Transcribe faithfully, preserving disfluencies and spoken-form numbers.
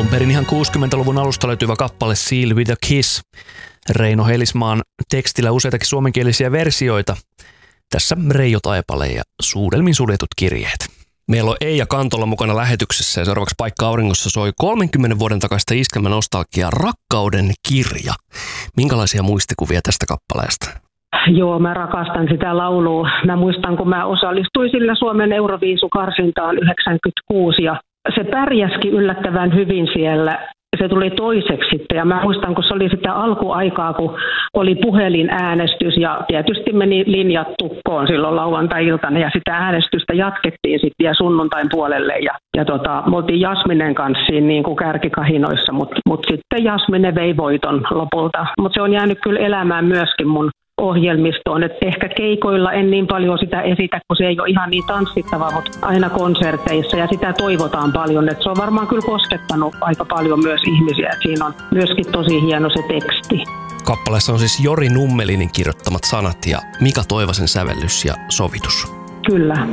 Alun perin ihan kuusikymmentäluvun alusta löytyvä kappale Seal with a Kiss. Reino Heilismaan tekstillä useitakin suomenkielisiä versioita. Tässä Reijo Taipale ja Suudelmin suljetut kirjeet. Meillä on Eija Kantola mukana lähetyksessä ja seuraavaksi Paikka auringossa soi kolmenkymmenen vuoden takaista iskelmän nostalgiaa Rakkauden kirja. Minkälaisia muistikuvia tästä kappaleesta? Joo, mä rakastan sitä laulua. Mä muistan, kun mä osallistuin sillä Suomen Euroviisukarsintaan yhdeksänkymmentäkuusi ja se pärjäski yllättävän hyvin siellä. Se tuli toiseksi sitten ja mä muistan, kun se oli sitä alkuaikaa, kun oli puhelinäänestys ja tietysti meni linjat tukkoon silloin lauantai-iltana ja sitä äänestystä jatkettiin sitten vielä sunnuntain puolelle ja, ja tota, me oltiin Jasminen kanssa siinä niin kuin kärkikahinoissa, mutta mut sitten Jasmine vei voiton lopulta. Mutta se on jäänyt kyllä elämään myöskin mun ohjelmistoon, että ehkä keikoilla en niin paljon sitä esitä, kun se ei ole ihan niin tanssittava, mutta aina konserteissa ja sitä toivotaan paljon, että se on varmaan kyllä koskettanut aika paljon myös ihmisiä, että siinä on myöskin tosi hieno se teksti. Kappaleessa on siis Jori Nummelinin kirjoittamat sanat ja Mika Toivasen sävellys ja sovitus. Kyllä.